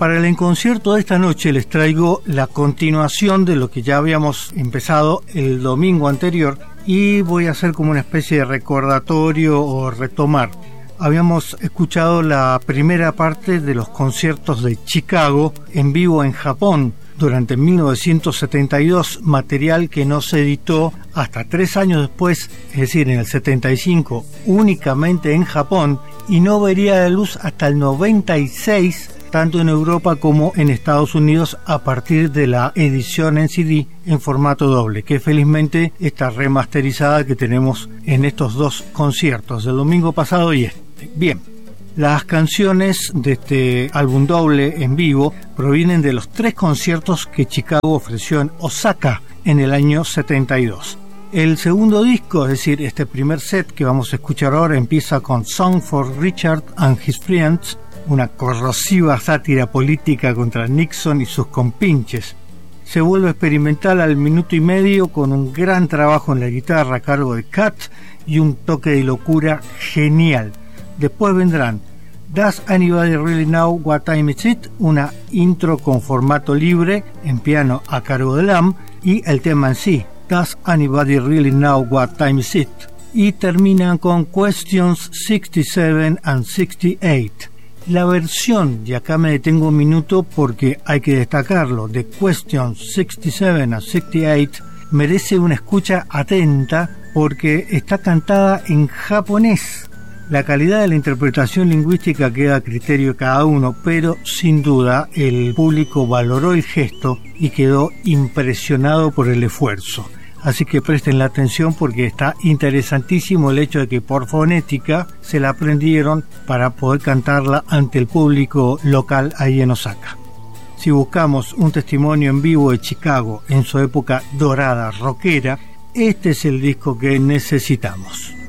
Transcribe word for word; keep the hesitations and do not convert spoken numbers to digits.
Para el enconcierto de esta noche les traigo la continuación de lo que ya habíamos empezado el domingo anterior y voy a hacer como una especie de recordatorio o retomar. Habíamos escuchado la primera parte de los conciertos de Chicago en vivo en Japón durante mil novecientos setenta y dos, material que no se editó hasta tres años después, es decir, en el setenta y cinco, únicamente en Japón, y no vería la luz hasta el noventa y seis, tanto en Europa como en Estados Unidos, a partir de la edición en C D en formato doble, que felizmente está remasterizada, que tenemos en estos dos conciertos, el domingo pasado y este. Bien, las canciones de este álbum doble en vivo provienen de los tres conciertos que Chicago ofreció en Osaka en el año setenta y dos. El segundo disco, es decir, este primer set que vamos a escuchar ahora, empieza con Song for Richard and His Friends, una corrosiva sátira política contra Nixon y sus compinches. Se vuelve experimental al minuto y medio con un gran trabajo en la guitarra a cargo de Cat y un toque de locura genial. Después vendrán Does Anybody Really Know What Time Is It, una intro con formato libre en piano a cargo de Lamb, y el tema en sí, Does Anybody Really Know What Time Is It, y terminan con Questions sesenta y siete and sesenta y ocho. La versión, y acá me detengo un minuto porque hay que destacarlo, de Questions sesenta y siete and sesenta y ocho merece una escucha atenta porque está cantada en japonés. La calidad de la interpretación lingüística queda a criterio de cada uno, pero sin duda el público valoró el gesto y quedó impresionado por el esfuerzo. Así que presten la atención porque está interesantísimo el hecho de que por fonética se la aprendieron para poder cantarla ante el público local ahí en Osaka. Si buscamos un testimonio en vivo de Chicago en su época dorada rockera, este es el disco que necesitamos.